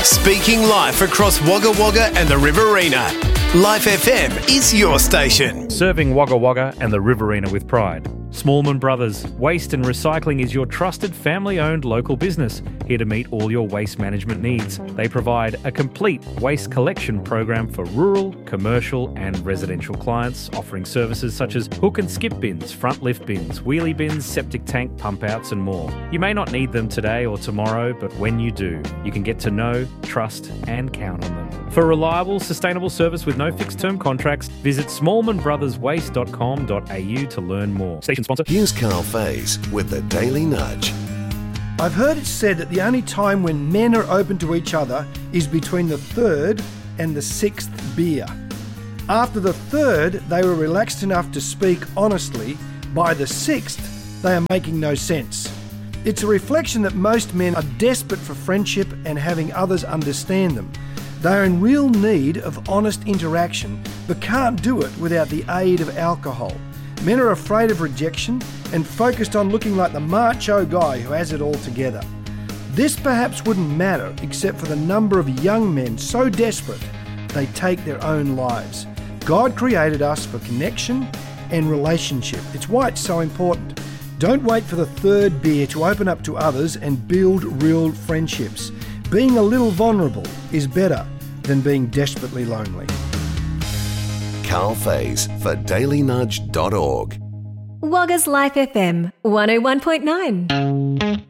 Speaking live across Wagga Wagga and the Riverina. Life FM is your station. Serving Wagga Wagga and the Riverina with pride. Smallman Brothers Waste and Recycling is your trusted family-owned local business, here to meet all your waste management needs. They provide a complete waste collection program for rural, commercial and residential clients, offering services such as hook and skip bins, front lift bins, wheelie bins, septic tank pump outs and more. You may not need them today or tomorrow, but when you do, you can get to know, trust and count on them. For reliable, sustainable service with no fixed-term contracts, visit smallmanbrotherswaste.com.au to learn more. Station sponsor. Here's Carl Faze with the Daily Nudge. I've heard it said that the only time when men are open to each other is between the third and the sixth beer. After the third, they were relaxed enough to speak honestly. By the sixth, they are making no sense. It's a reflection that most men are desperate for friendship and having others understand them. They are in real need of honest interaction, but can't do it without the aid of alcohol. Men are afraid of rejection and focused on looking like the macho guy who has it all together. This perhaps wouldn't matter except for the number of young men so desperate they take their own lives. God created us for connection and relationship. It's why it's so important. Don't wait for the third beer to open up to others and build real friendships. Being a little vulnerable is better than being desperately lonely. Carl Faze for dailynudge.org. Wagga's Life FM 101.9.